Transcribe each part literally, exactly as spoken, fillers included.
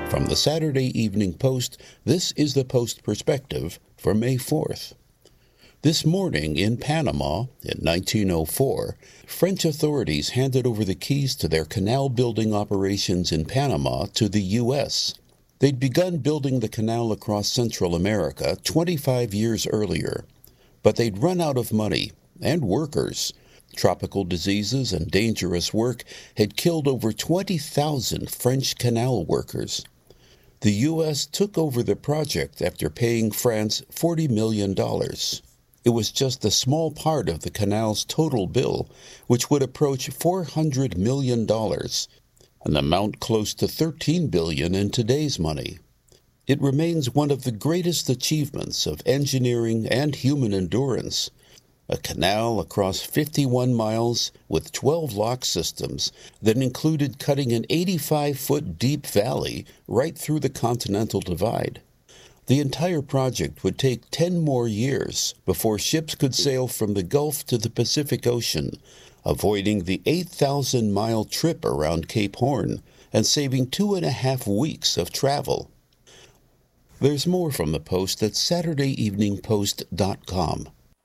From the Saturday Evening Post, this is the Post Perspective for May fourth. This morning in Panama, in nineteen oh four, French authorities handed over the keys to their canal-building operations in Panama to the U S. They'd begun building the canal across Central America twenty-five years earlier, but they'd run out of money and workers. Tropical diseases and dangerous work had killed over twenty thousand French canal workers. The U S took over the project after paying France forty million dollars. It was just a small part of the canal's total bill, which would approach four hundred million dollars, an amount close to thirteen billion dollars in today's money. It remains one of the greatest achievements of engineering and human endurance. A canal across fifty-one miles with twelve lock systems that included cutting an eighty-five foot deep valley right through the Continental Divide. The entire project would take ten more years before ships could sail from the Gulf to the Pacific Ocean, avoiding the eight thousand mile trip around Cape Horn and saving two and a half weeks of travel. There's more from the Post at saturday evening post dot com.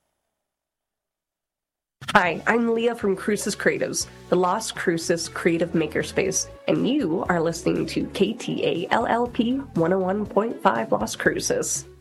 Hi, I'm Leah from Crucis Creatives, the Las Cruces creative makerspace, and you are listening to K T A L L P one oh one point five Las Cruces.